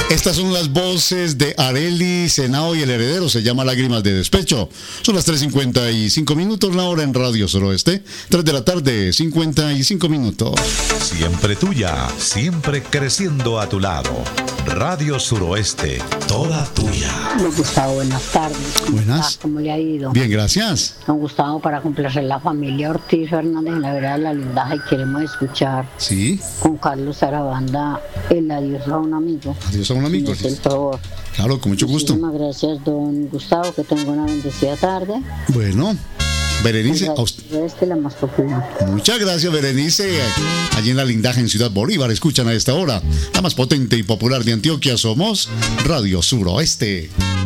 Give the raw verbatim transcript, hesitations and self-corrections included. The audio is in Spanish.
Estas son las voces de Arely Senao y el heredero, se llama Lágrimas de Despecho. Son las tres cincuenta y cinco minutos, la hora en Radio Suroeste. tres de la tarde, cincuenta y cinco minutos. Siempre tuya, siempre creciendo a tu lado. Radio Suroeste, toda tuya. Don Gustavo, buenas tardes. Buenas. ¿Cómo le ha ido? Bien, gracias. Don Gustavo, para complacer la familia Ortiz Fernández en la vereda de la Lindaja, y queremos escuchar Sí. con Carlos Sarabanda el adiós a un amigo. Adiós a un amigo. Si me hace el favor. Claro, con mucho gusto. Muchísimas gracias, don Gustavo, que tenga una bendecida tarde. Bueno, Berenice, a usted. Este la más popular. Muchas gracias, Berenice. Allí en la Lindaja, en Ciudad Bolívar, escuchan a esta hora la más potente y popular de Antioquia. Somos Radio Suroeste.